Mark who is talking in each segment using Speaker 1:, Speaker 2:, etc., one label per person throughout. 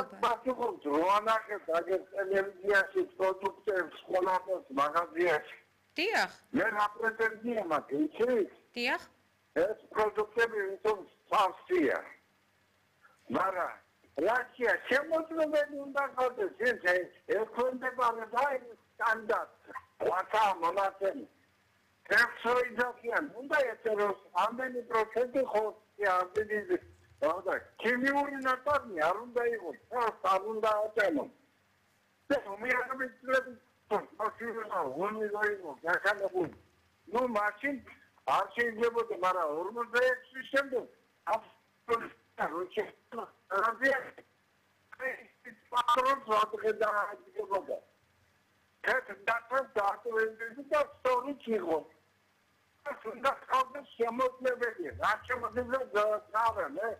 Speaker 1: პასუხობს როანახეთ აგერ ტელევიზიაში პროდუქტებს ხოლმე მაღაზიაში.
Speaker 2: დიახ.
Speaker 1: მე რა პრეტენზია მაქვს, იცით?
Speaker 2: დიახ.
Speaker 1: ეს პროდუქტები თვითონ ფასია. მაგრამ რაცია შემოწმებელი უნდა გქონდეს, ეხონდება და სტანდარტს. ვაცა მონაცემი. Ტრანსფერიზაცია უნდა ეწეროს ამდენი პროცენტი ხოსია ამდენი და ქიმიური ნატრატი არ უნდა იყოს, არ უნდა აწემოს. და უმიარებლები მასიურა უნივერსიტეტი გასაგებია. ნუ მაშინ არ შეიძლება, მაგრამ 46-ის შემდეგ აბსოლუტურად როჩეა. ეს პატრონს ვადგედა იქნება. დათვენდები და სწორი იყო. უნდა ხალხი შემოწმებელი, რა შემოწმებელი გავამე.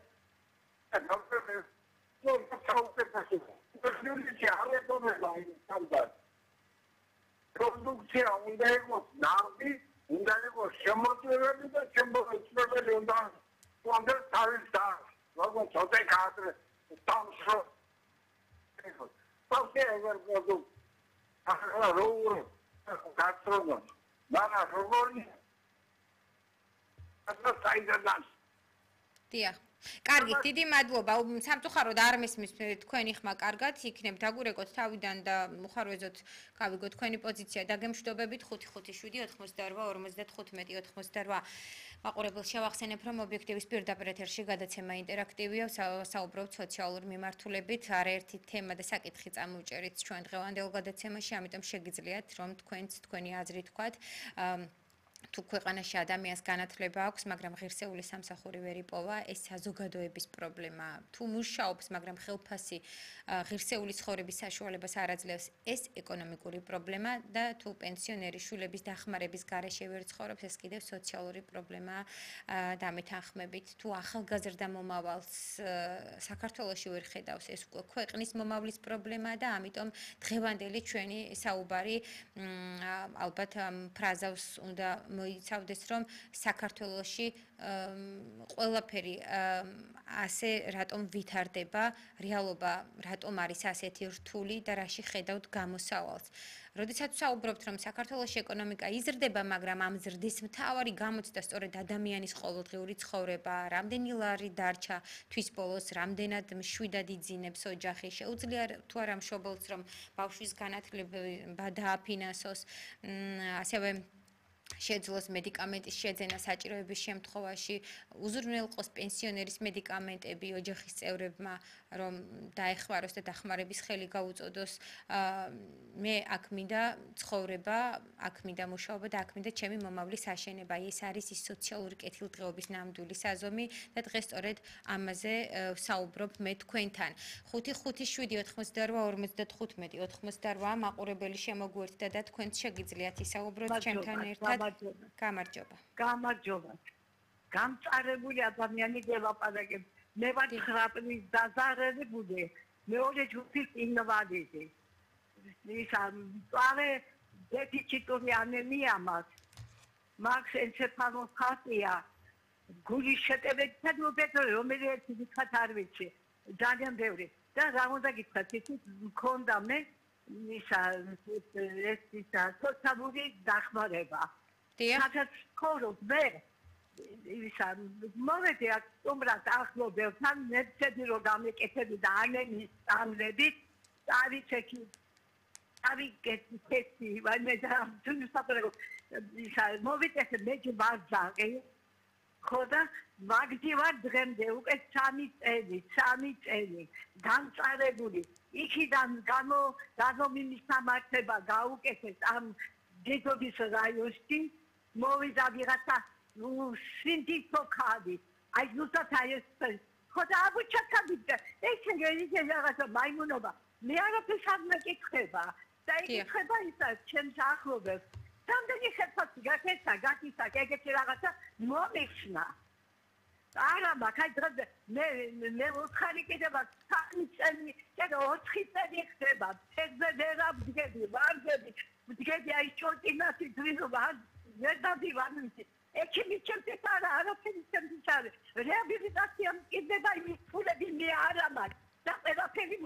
Speaker 1: პროდუქცია უნდა იყოს ნავი, უნდა იყოს შემოწმებელი და შემოწმებელი უნდა კონდეს თავის და როგორც ცოტა კადრ სტამშო. თორე ეგერ პროდუქცია ახლა როგორ გასწრებო მაგრამ როგორი ასე საიდან
Speaker 2: დიახ კარგი დიდი მადლობა სამწუხაროდ არ მესმის თქვენი ხმა კარგად იქნებ დაგურეკოთ თავიდან და უხარვეზოთ გავიგოთ თქვენი პოზიცია დაგემშვიდობებით 557-58-95-88 მაყურებელს შევახსენებ რომ ობიექტივის პირდაპირ ეთერში გადაცემა ინტერაქტივია საუბრობთ სოციალური მიმართულებით არაერთი თემა და საკითხი წამოვჭერით ჩვენ დღევანდელ გადაცემაში ამიტომ შეგიძლიათ რომ თქვენი აზრი თქვათ თუ ქვეყანაში ადამიანს განათლება აქვს, მაგრამ ღირსეული სამსახური ვერ იპოვა, ეს საზოგადოების პრობლემა. თუ მუშაობს, მაგრამ ხელფასი ღირსეული ცხოვრების საშუალებას არ აძლევს, ეს ეკონომიკური პრობლემა და თუ პენსიონერი შვილების დახმარების გარეშე ვერ ცხოვრობს, ეს კიდევ სოციალური პრობლემაა დამეთანხმებით. თუ ახალგაზრდა მომავალს საქართველოში ვერ ხედავს, ეს უკვე ქვეყნის მომავლის პრობლემაა და ამიტომ დღევანდელი ჩვენი საუბარი ალბათ ფრაზავს უნდა მოიცავდეს რომ საქართველოში ყველაფერი ასე რატომ ვითარდება რეალობა რატომ არის ასეთი რთული და რაში ხედავთ გამოსავალს როდესაც საუბრობთ რომ საქართველოში ეკონომიკა იზრდება მაგრამ ამ ზრდის მთავარი გამოცდა სწორედ ადამიანის ყოველდღიური ცხოვრება რამდენი ლარი დარჩა თვის ბოლოს რამდენად მშვიდად იძინებს ოჯახი შეუძლია თუ არა მშობელს რომ ბავშვის განათლება დააფინანსოს ასევე შეძლოს მედიკამენტის შეძენა საჭიროების შემთხვევაში უზრუნველყოს პენსიონერის მედიკამენტები ოჯახის წევრებმა რომ დაეხმაროს და დახმარების ხელი გაუწოდოს მე აქ მინდა ცხოვრება აქ მინდა მუშაობა და აქ მინდა ჩემი მომავლის აშენება ეს არის ის სოციალური კეთილდღეობის ნამდვილი საზომი და დღეს სწორედ ამაზე საუბრობ მე თქვენთან 557-88-95 მაყურებელი შემოგვერთდა და თქვენც შეგიძლიათ ისაუბროთ ჩემთან ერთად
Speaker 3: გამარჯობა. გამწარებული ადამიანი გელაპარაკებ. მე ვარ ხრაპნის დაზარალებული. მეორე ჯგუფის ინვალიდი. ისა პარე დეფიციტური ანემია მაქვს. მაქვს ენცეფალოპათია. გულის შეტევებთან მობეთორე რომელიც ვიქათ არ ვიცი. ძალიან ბევრი. და რა უნდა გითხრათ ის მქონდა მე ისა სოციალური დახმარება. სადაც ხორობ მე ისა მომენტი აქტომრად ახლობელთან მეცედი რომ გამეკეთები და ანემის სტამლებით არიცეკი არიკეთი ვაიმე და თუ საფრთხე ისა მომენტი მე ჯბაზაყი ხოდა მაგდივარ დღემდე უკვე 3 წელი განწარებული იქიდან გამომიმისამართება გაუკეთეს ამ დედობის რაიონში მოვიდა ვიღაცა სინდიკო ხადი აი ზუსტად აი ეს ხოდა აბუჩაკაბიდა ეს რაღაცა მაიმუნობა მე არაფერს არ მეკითხება და ეკითხება ისა ჩემს ახლობელს რამდენი ხელფასი გაკეთა ეგეთი რაღაცა მომიხსნა არა მაგაი დღეს მე უთხარი კიდევა 3 წელი და 4 წელი ხდება ფეხზე ვერ აბდგები ვარდები მდგები აი ჩორტინასი ძრიზობა ვერ დავივარდი ექიმი ჩემთვის არაფერი ჩემთვის არის რეაბილიტაცია მკიდდება იმის ფულები მე არ ამარ და ყველაფერი